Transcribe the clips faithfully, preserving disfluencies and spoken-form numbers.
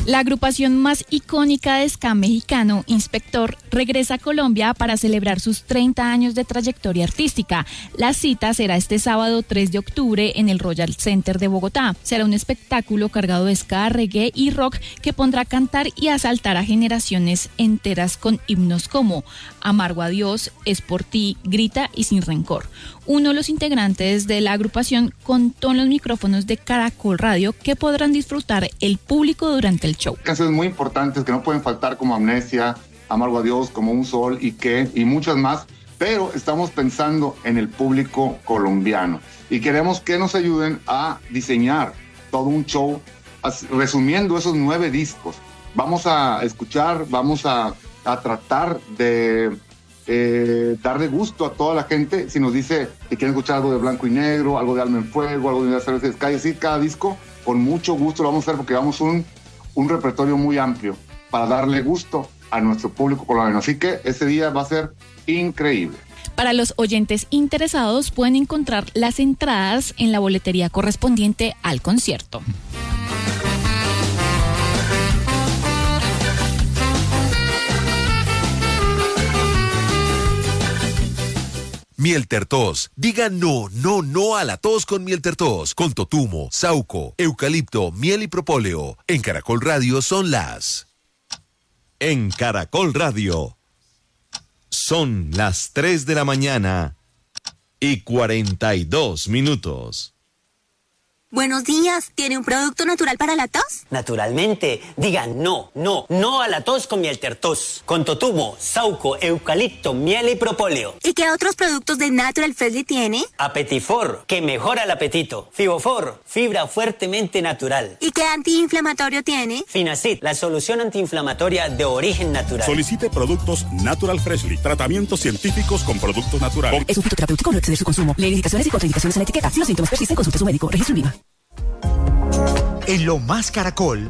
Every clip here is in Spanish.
La agrupación más icónica de ska mexicano, Inspector, regresa a Colombia para celebrar sus treinta años de trayectoria artística. La cita será este sábado tres de octubre en el Royal Center de Bogotá. Será un espectáculo cargado de ska, reggae y rock que pondrá a cantar y a saltar a generaciones enteras con himnos como Amargo a Dios, Es por ti, Grita y Sin Rencor. Uno de los integrantes de la agrupación contó en los micrófonos de Caracol Radio que podrán disfrutar el público durante el show. Canciones muy importantes que no pueden faltar, como Amnesia, Amargo a Dios, Como un Sol y qué, y muchas más, pero estamos pensando en el público colombiano y queremos que nos ayuden a diseñar todo un show resumiendo esos nueve discos. Vamos a escuchar, vamos a, a tratar de Eh, darle gusto a toda la gente. Si nos dice que quieren escuchar algo de Blanco y Negro, algo de Alma en Fuego, algo de Universal de Sky, así cada disco, con mucho gusto lo vamos a hacer porque vamos un, un repertorio muy amplio para darle gusto a nuestro público colombiano. Así que ese día va a ser increíble. Para los oyentes interesados pueden encontrar las entradas en la boletería correspondiente al concierto. Miel Tertos. Diga no, no, no a la tos con Miel Tertos. Con totumo, sauco, eucalipto, miel y propóleo. En Caracol Radio son las... En Caracol Radio son las tres de la mañana y cuarenta y dos minutos. Buenos días, ¿tiene un producto natural para la tos? Naturalmente, diga no, no, no a la tos con Miel Tertos. Con totumo, sauco, eucalipto, miel y propóleo. ¿Y qué otros productos de Natural Freshly tiene? Apetifor, que mejora el apetito. Fibofor, fibra fuertemente natural. ¿Y qué antiinflamatorio tiene? Finacid, la solución antiinflamatoria de origen natural. Solicite productos Natural Freshly, tratamientos científicos con productos naturales. Es un fitoterapéutico, no exceder su consumo. Lee indicaciones y contraindicaciones en la etiqueta. Si los síntomas persisten, consulte a su médico. Registro INVIMA. En Lo Más Caracol,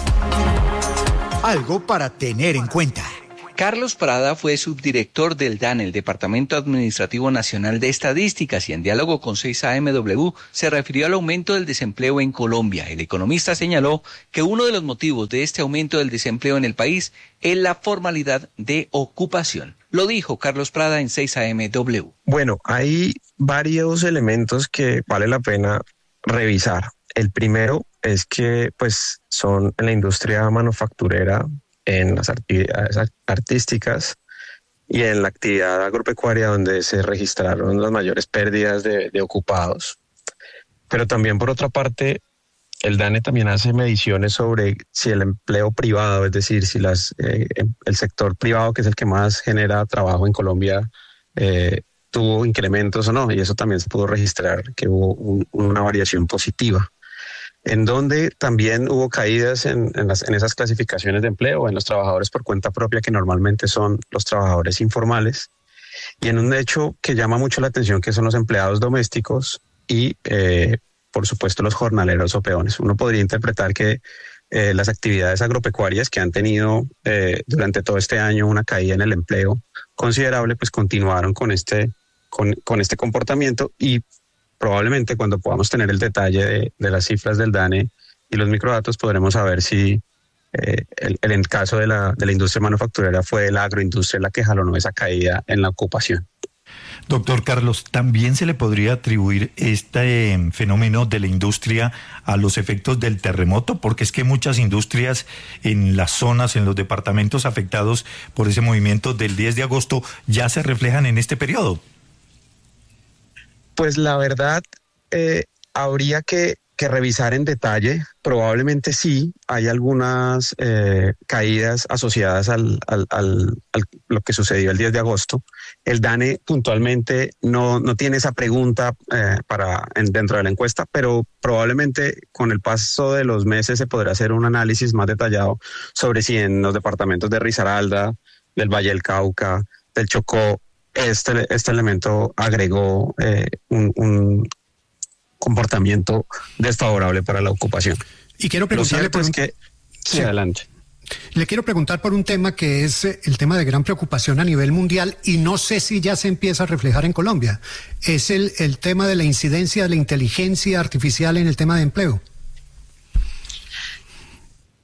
algo para tener en cuenta. Carlos Prada fue subdirector del D A N E, el Departamento Administrativo Nacional de Estadísticas, y en diálogo con seis A M W se refirió al aumento del desempleo en Colombia. El economista señaló que uno de los motivos de este aumento del desempleo en el país es la formalidad de ocupación. Lo dijo Carlos Prada en seis A M W. Bueno, hay varios elementos que vale la pena revisar. El primero es que pues son en la industria manufacturera, en las actividades artísticas y en la actividad agropecuaria donde se registraron las mayores pérdidas de, de ocupados. Pero también, por otra parte, el D A N E también hace mediciones sobre si el empleo privado, es decir, si las, eh, el sector privado, que es el que más genera trabajo en Colombia, eh, tuvo incrementos o no, y eso también se pudo registrar que hubo un, una variación positiva, en donde también hubo caídas en, en, las, en esas clasificaciones de empleo, en los trabajadores por cuenta propia, que normalmente son los trabajadores informales, y en un hecho que llama mucho la atención, que son los empleados domésticos y, eh, por supuesto, los jornaleros o peones. Uno podría interpretar que eh, las actividades agropecuarias que han tenido eh, durante todo este año una caída en el empleo considerable, pues continuaron con este, con, con este comportamiento, y probablemente cuando podamos tener el detalle de, de las cifras del D A N E y los microdatos podremos saber si eh, el, el, en el caso de la, de la industria manufacturera fue la agroindustria la que jalonó esa caída en la ocupación. Doctor Carlos, ¿también se le podría atribuir este eh, fenómeno de la industria a los efectos del terremoto? Porque es que muchas industrias en las zonas, en los departamentos afectados por ese movimiento del diez de agosto ya se reflejan en este periodo. Pues la verdad, eh, habría que, que revisar en detalle. Probablemente sí, hay algunas eh, caídas asociadas al, al, al, al lo que sucedió el diez de agosto. El D A N E puntualmente no, no tiene esa pregunta eh, para en, dentro de la encuesta, pero probablemente con el paso de los meses se podrá hacer un análisis más detallado sobre si en los departamentos de Risaralda, del Valle del Cauca, del Chocó, Este, este elemento agregó eh, un, un comportamiento desfavorable para la ocupación. Y quiero preguntarle por pues un... que sí, sí, adelante. Le quiero preguntar por un tema que es el tema de gran preocupación a nivel mundial, y no sé si ya se empieza a reflejar en Colombia. Es el, el tema de la incidencia de la inteligencia artificial en el tema de empleo.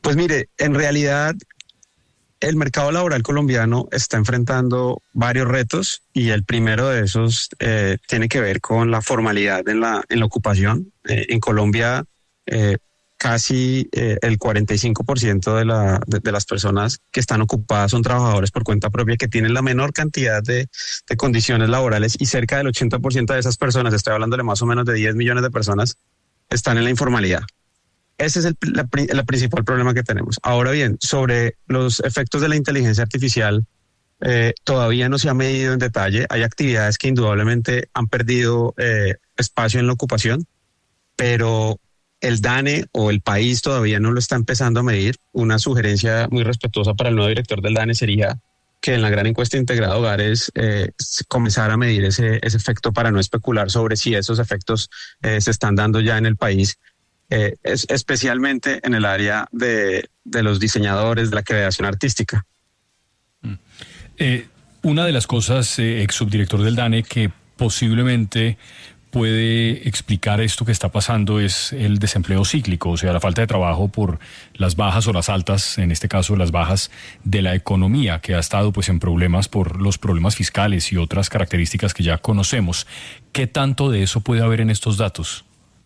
Pues mire, en realidad el mercado laboral colombiano está enfrentando varios retos y el primero de esos eh, tiene que ver con la formalidad en la, en la ocupación. Eh, en Colombia eh, casi eh, el cuarenta y cinco por ciento de, la, de, de las personas que están ocupadas son trabajadores por cuenta propia que tienen la menor cantidad de, de condiciones laborales y cerca del ochenta por ciento de esas personas, estoy hablando de más o menos de diez millones de personas, están en la informalidad. Ese es el, la, el principal problema que tenemos. Ahora bien, sobre los efectos de la inteligencia artificial, eh, todavía no se ha medido en detalle. Hay actividades que indudablemente han perdido eh, espacio en la ocupación, pero el DANE o el país todavía no lo está empezando a medir. Una sugerencia muy respetuosa para el nuevo director del DANE sería que en la gran encuesta integrada de hogares eh, comenzar a medir ese, ese efecto para no especular sobre si esos efectos eh, se están dando ya en el país. Eh, es, especialmente en el área de, de los diseñadores, de la creación artística. Eh, una de las cosas, eh, ex subdirector del DANE, que posiblemente puede explicar esto que está pasando es el desempleo cíclico, o sea, la falta de trabajo por las bajas o las altas, en este caso las bajas de la economía, que ha estado pues en problemas por los problemas fiscales y otras características que ya conocemos. ¿Qué tanto de eso puede haber en estos datos?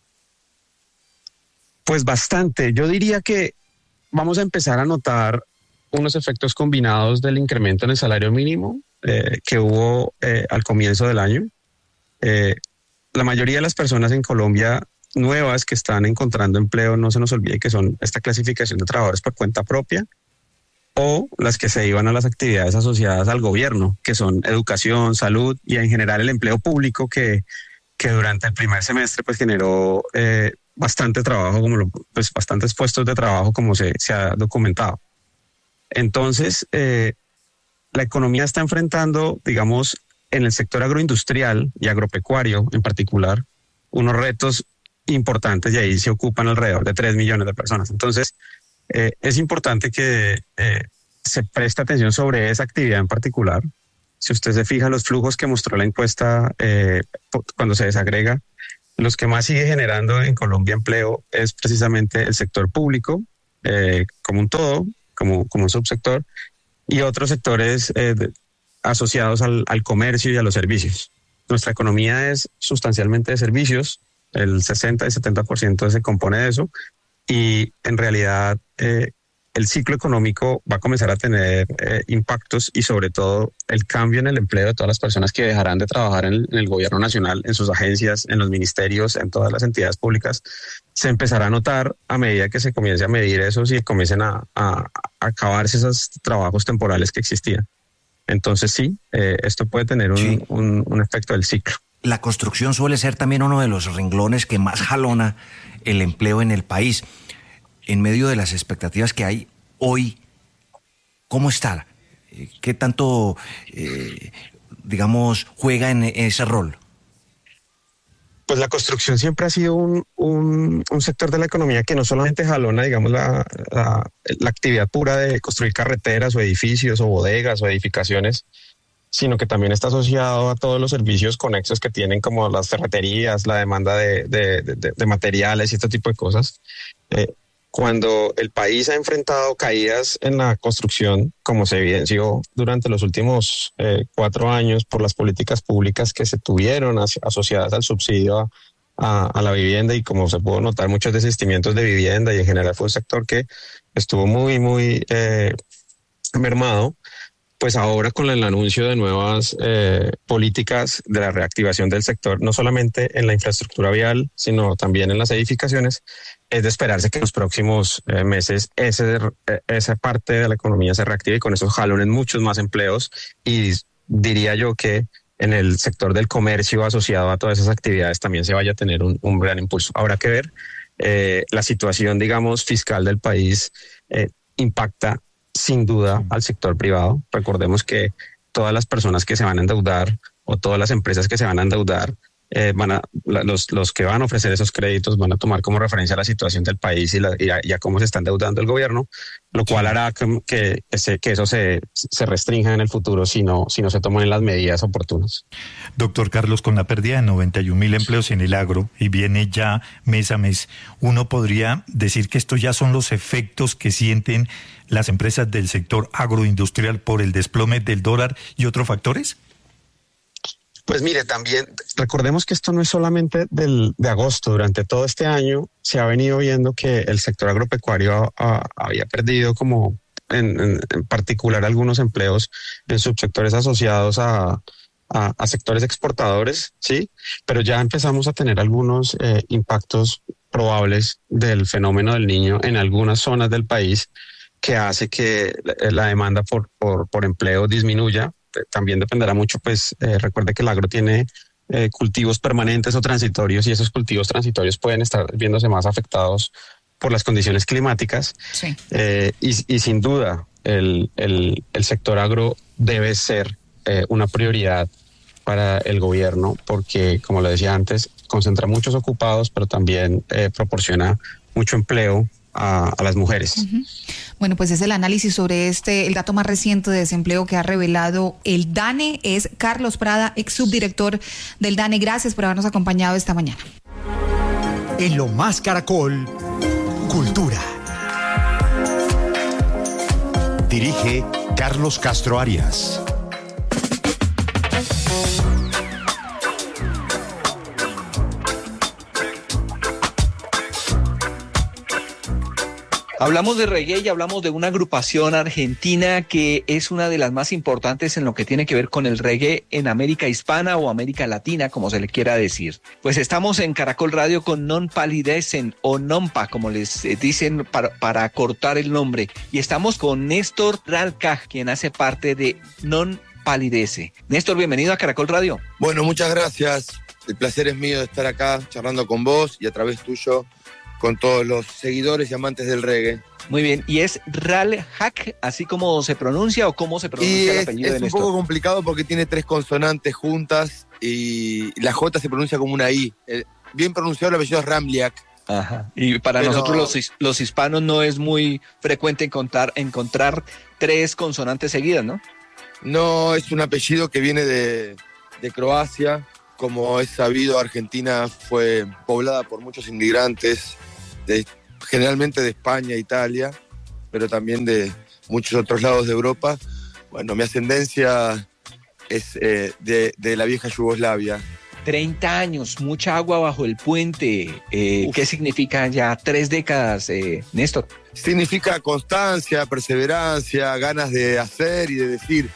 Pues bastante. Yo diría que vamos a empezar a notar unos efectos combinados del incremento en el salario mínimo eh, que hubo eh, al comienzo del año. Eh, la mayoría de las personas en Colombia nuevas que están encontrando empleo, no se nos olvide que son esta clasificación de trabajadores por cuenta propia o las que se iban a las actividades asociadas al gobierno, que son educación, salud y en general el empleo público que, que durante el primer semestre pues generó eh, bastante trabajo, como lo, pues bastantes puestos de trabajo como se, se ha documentado. Entonces, eh, la economía está enfrentando, digamos, en el sector agroindustrial y agropecuario en particular, unos retos importantes y ahí se ocupan alrededor de tres millones de personas. Entonces, eh, es importante que eh, se preste atención sobre esa actividad en particular. Si usted se fija los flujos que mostró la encuesta eh, cuando se desagrega, los que más sigue generando en Colombia empleo es precisamente el sector público, eh, como un todo, como, como un subsector, y otros sectores eh, de, asociados al, al comercio y a los servicios. Nuestra economía es sustancialmente de servicios, el sesenta y setenta por ciento se compone de eso, y en realidad eh, el ciclo económico va a comenzar a tener eh, impactos y sobre todo el cambio en el empleo de todas las personas que dejarán de trabajar en el, en el gobierno nacional, en sus agencias, en los ministerios, en todas las entidades públicas, se empezará a notar a medida que se comience a medir eso y comiencen a, a, a acabarse esos trabajos temporales que existían. Entonces sí, eh, esto puede tener un, sí. un, un efecto del ciclo. La construcción suele ser también uno de los renglones que más jalona el empleo en el país. En medio de las expectativas que hay hoy, ¿cómo está? ¿Qué tanto, eh, digamos, juega en ese rol? Pues la construcción siempre ha sido un, un, un sector de la economía que no solamente jalona, digamos, la, la, la actividad pura de construir carreteras o edificios o bodegas o edificaciones, sino que también está asociado a todos los servicios conexos que tienen como las ferreterías, la demanda de, de, de, de materiales y este tipo de cosas. Eh, Cuando el país ha enfrentado caídas en la construcción, como se evidenció durante los últimos eh, cuatro años por las políticas públicas que se tuvieron as- asociadas al subsidio a, a, a la vivienda y como se pudo notar muchos desistimientos de vivienda y en general fue un sector que estuvo muy, muy eh, mermado, pues ahora con el anuncio de nuevas eh, políticas de la reactivación del sector, no solamente en la infraestructura vial, sino también en las edificaciones, es de esperarse que en los próximos eh, meses ese, eh, esa parte de la economía se reactive y con esos jalones muchos más empleos y diría yo que en el sector del comercio asociado a todas esas actividades también se vaya a tener un, un gran impulso. Habrá que ver eh, la situación, digamos, fiscal del país eh, impacta sin duda al sector privado. Recordemos que todas las personas que se van a endeudar o todas las empresas que se van a endeudar eh, van a, la, los, los que van a ofrecer esos créditos van a tomar como referencia la situación del país y, la, y, a, y a cómo se está endeudando el gobierno, lo cual hará que, que, que, se, que eso se, se restrinja en el futuro si no, si no se toman las medidas oportunas. Doctor Carlos, con la pérdida de noventa y un mil empleos en el agro y viene ya mes a mes, ¿uno podría decir que estos ya son los efectos que sienten las empresas del sector agroindustrial por el desplome del dólar y otros factores? Pues mire, también recordemos que esto no es solamente del, de agosto. Durante todo este año se ha venido viendo que el sector agropecuario a, había perdido como en, en, en particular algunos empleos en subsectores asociados a, a, a sectores exportadores, ¿sí? Pero ya empezamos a tener algunos eh, impactos probables del fenómeno del Niño en algunas zonas del país que hace que la, la demanda por, por, por empleo disminuya. También dependerá mucho, pues eh, recuerde que el agro tiene eh, cultivos permanentes o transitorios y esos cultivos transitorios pueden estar viéndose más afectados por las condiciones climáticas. Sí. Eh, y, y sin duda el, el, el sector agro debe ser eh, una prioridad para el gobierno porque, como lo decía antes, concentra muchos ocupados, pero también eh, proporciona mucho empleo a, a las mujeres. Uh-huh. Bueno, pues es el análisis sobre este, el dato más reciente de desempleo que ha revelado el DANE. Es Carlos Prada, ex subdirector del DANE. Gracias por habernos acompañado esta mañana. En Lo Más Caracol, Cultura. Dirige Carlos Castro Arias. Hablamos de reggae y hablamos de una agrupación argentina que es una de las más importantes en lo que tiene que ver con el reggae en América Hispana o América Latina, como se le quiera decir. Pues estamos en Caracol Radio con Non Palidecen o Nompa, como les dicen para, para cortar el nombre. Y estamos con Néstor Ralcaj, quien hace parte de Non Palidece. Néstor, bienvenido a Caracol Radio. Bueno, muchas gracias. El placer es mío de estar acá charlando con vos y a través tuyo con todos los seguidores y amantes del reggae. Muy bien, ¿y es Ralcaj, así como se pronuncia o cómo se pronuncia y el es, apellido es de Néstor? Es un poco complicado porque tiene tres consonantes juntas y la J se pronuncia como una I. El, bien pronunciado el apellido es Ramliak. Ajá. Y para Pero, nosotros los, los hispanos no es muy frecuente encontrar, encontrar tres consonantes seguidas, ¿no? No, es un apellido que viene de, de Croacia. Como es sabido, Argentina fue poblada por muchos inmigrantes, de, generalmente de España, Italia, pero también de muchos otros lados de Europa. Bueno, mi ascendencia es eh, de, de la vieja Yugoslavia. treinta años, mucha agua bajo el puente. Eh, ¿Qué significa ya tres décadas, eh, Néstor? Significa constancia, perseverancia, ganas de hacer y de decir.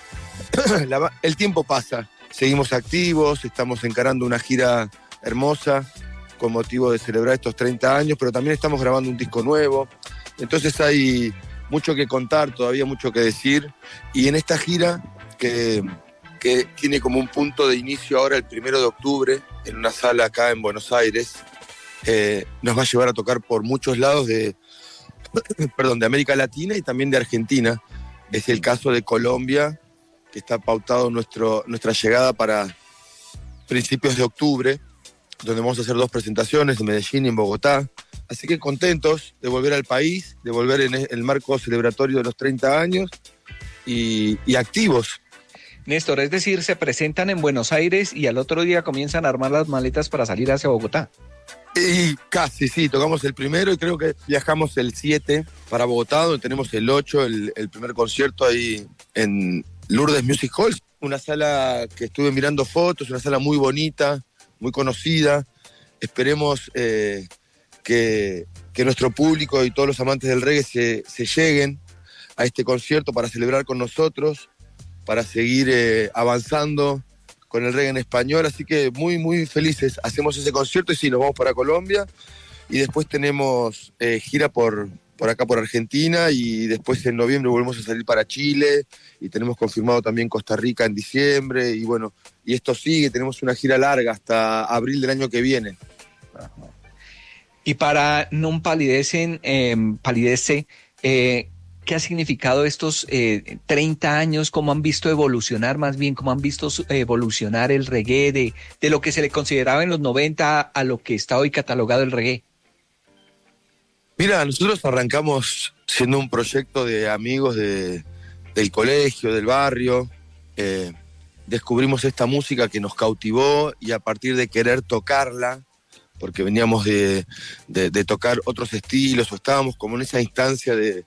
la, el tiempo pasa, seguimos activos, estamos encarando una gira hermosa con motivo de celebrar estos treinta años, pero también estamos grabando un disco nuevo. Entonces hay mucho que contar, todavía mucho que decir. Y en esta gira, que, que tiene como un punto de inicio ahora el primero de octubre, en una sala acá en Buenos Aires, eh, nos va a llevar a tocar por muchos lados de, perdón, de América Latina y también de Argentina. Es el caso de Colombia, que está pautado nuestro, nuestra llegada para principios de octubre, donde vamos a hacer dos presentaciones en Medellín y en Bogotá. Así que contentos de volver al país, de volver en el marco celebratorio de los treinta años y, y activos. Néstor, es decir, se presentan en Buenos Aires y al otro día comienzan a armar las maletas para salir hacia Bogotá. Y casi, sí, tocamos el primero y creo que viajamos el siete para Bogotá, donde tenemos el ocho, el, el primer concierto ahí en Lourdes Music Hall, una sala que estuve mirando fotos, una sala muy bonita, muy conocida. Esperemos eh, que, que nuestro público y todos los amantes del reggae se, se lleguen a este concierto para celebrar con nosotros, para seguir eh, avanzando con el reggae en español. Así que muy, muy felices. Hacemos ese concierto y sí, nos vamos para Colombia. Y después tenemos eh, gira por, por acá, por Argentina. Y después en noviembre volvemos a salir para Chile. Y tenemos confirmado también Costa Rica en diciembre. Y bueno, y esto sigue. Tenemos una gira larga hasta abril del año que viene. Y para Non Palidecen, eh, Palidece, eh, ¿Qué ha significado estos eh, treinta años? ¿Cómo han visto evolucionar, más bien, cómo han visto evolucionar el reggae de, de lo que se le consideraba en los noventa a lo que está hoy catalogado el reggae? Mira, nosotros arrancamos siendo un proyecto de amigos de, del colegio, del barrio. Eh, descubrimos esta música que nos cautivó y a partir de querer tocarla, porque veníamos de, de, de tocar otros estilos o estábamos como en esa instancia de,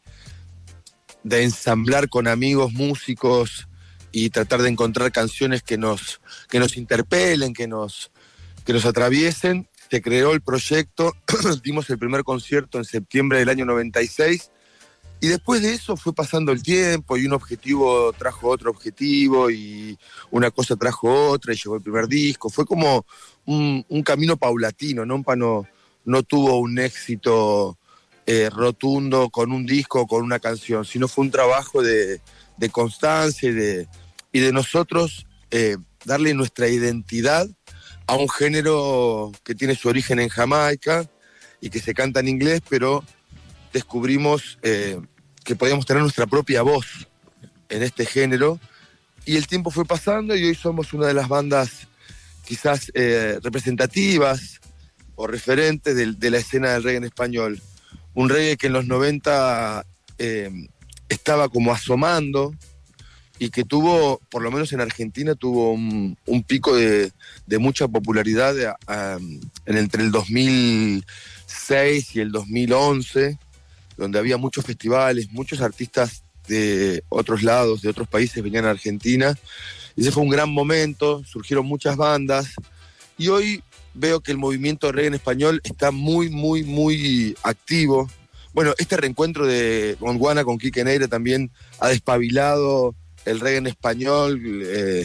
de ensamblar con amigos músicos y tratar de encontrar canciones que nos, que nos interpelen, que nos, que nos atraviesen. Se creó el proyecto, dimos el primer concierto en septiembre del año noventa y seis y después de eso fue pasando el tiempo y un objetivo trajo otro objetivo y una cosa trajo otra y llegó el primer disco. Fue como un, un camino paulatino. Nompa no, no tuvo un éxito eh, rotundo con un disco o con una canción, sino fue un trabajo de, de constancia y de, y de nosotros eh, darle nuestra identidad a un género que tiene su origen en Jamaica y que se canta en inglés, pero descubrimos eh, que podíamos tener nuestra propia voz en este género y el tiempo fue pasando y hoy somos una de las bandas quizás eh, representativas o referentes de, de la escena del reggae en español. Un reggae que en los noventa eh, estaba como asomando y que tuvo, por lo menos en Argentina, tuvo un, un pico de, de mucha popularidad de, um, en entre el dos mil seis y el dos mil once, donde había muchos festivales, muchos artistas de otros lados, de otros países venían a Argentina. Ese fue un gran momento, surgieron muchas bandas y hoy veo que el movimiento reggae en español está muy, muy, muy activo. Bueno, este reencuentro de Gondwana con Quique Neira también ha despabilado el reggae en español eh,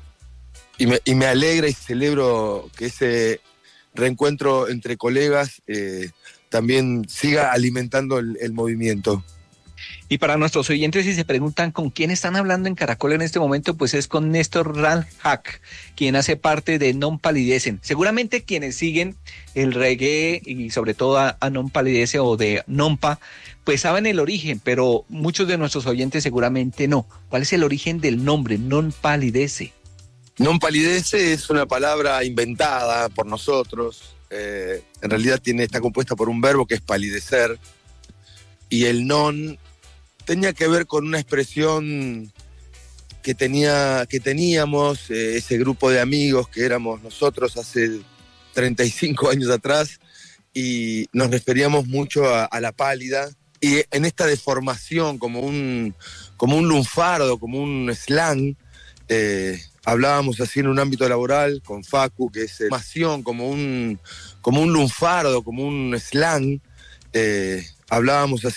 y, me, y me alegra y celebro que ese reencuentro entre colegas eh, también siga alimentando el, el movimiento. Y para nuestros oyentes, si se preguntan con quién están hablando en Caracol en este momento, pues es con Néstor Ranjak, quien hace parte de Non Palidecen. Seguramente quienes siguen el reggae y sobre todo a, a Non Palidece o de Nompa, pues saben el origen, pero muchos de nuestros oyentes seguramente no. ¿Cuál es el origen del nombre, Non Palidece? Non Palidece es una palabra inventada por nosotros. Eh, en realidad tiene, está compuesta por un verbo que es palidecer. Y el non tenía que ver con una expresión que, tenía, que teníamos, eh, ese grupo de amigos que éramos nosotros hace treinta y cinco años atrás, y nos referíamos mucho a, a la pálida. Y en esta deformación, como un, como un lunfardo, como un slang, eh, hablábamos así en un ámbito laboral con Facu, que es formación, como un, como un lunfardo, como un slang, eh, hablábamos así.